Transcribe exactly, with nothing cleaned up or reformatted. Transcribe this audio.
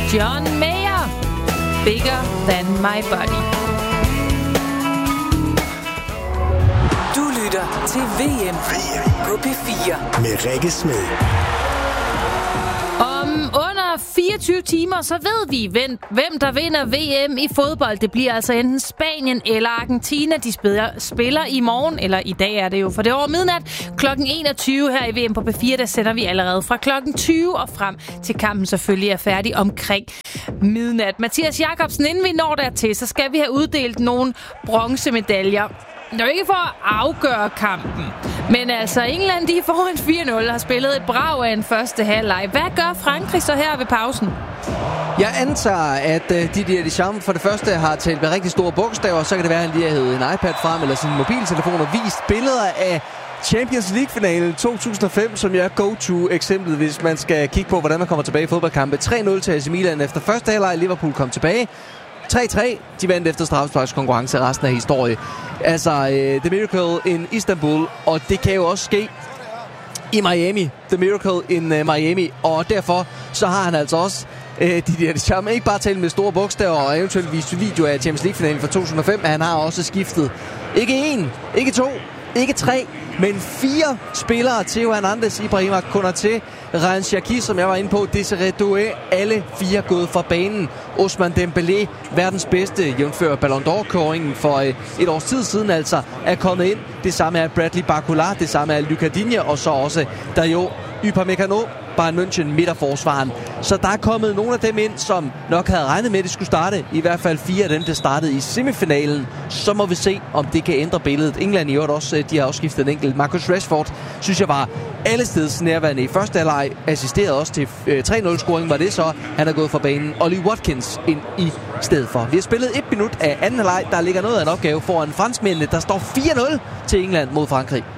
John Mayer, Bigger Than My Body. Du lytter til V M på P fire med Rikke Smed. Om under fireogtyve timer, så ved vi, hvem der vinder V M i fodbold. Det bliver altså enten Spanien eller Argentina. De spiller, spiller i morgen, eller i dag er det jo, for det er over midnat. klokken enogtyve her i V M på P fire, der sender vi allerede fra klokken tyve og frem til kampen selvfølgelig er færdig omkring midnat. Mathias Jacobsen, inden vi når dertil, så skal vi have uddelt nogle bronzemedaljer. Det er jo ikke for at afgøre kampen, men altså England, de er foran fire nul, har spillet et brag af en første halvleg. Hvad gør Frankrig så her ved pausen? Jeg antager, at uh, Didier Deschamps for det første har talt med rigtig store bogstaver, så kan det være, at han lige har hævet en iPad frem eller sin mobiltelefon og vist billeder af Champions League-finalen to tusind og fem, som er go-to-eksemplet, hvis man skal kigge på, hvordan man kommer tilbage i fodboldkampe. tre nul til A C Milan efter første halvleg. Liverpool kom tilbage. tre tre. De vandt efter straffesparkskonkurrence resten af historien. Altså, uh, The Miracle in Istanbul, og det kan jo også ske i Miami. The Miracle in uh, Miami, og derfor så har han altså også uh, Didier Deschamps ikke bare talt med store bogstaver og eventuelt vist video af Champions League-finalen fra to tusind og fem, men han har også skiftet ikke en, ikke to, ikke tre, men fire spillere. Theo Hernandez, Ibrahima Konaté, Ryan Cherki, som jeg var inde på, Desiré Doué, alle fire gået fra banen. Ousmane Dembélé, verdens bedste, jævnfør Ballon d'Or-kåringen for øh, et års tid siden altså, er kommet ind. Det samme er Bradley Barcola, det samme er Lucas Digne, og så også Dayo Upamecano, Bayern München midterforsvaren. Så der er kommet nogle af dem ind, som nok havde regnet med, at de skulle starte. I hvert fald fire af dem, der startede i semifinalen. Så må vi se, om det kan ændre billedet. England i øvrigt også, de har også skiftet en enkelt. Marcus Rashford, synes jeg, var alle steds nærværende i første halvleg. Assisterede også til øh, tre nul-scoring, var det så. Han er gået fra banen. Ollie Watkins ind i stedet for. Vi har spillet et minut af anden halvleg. Der ligger noget af en opgave foran franskmændene. Der står fire nul til England mod Frankrig.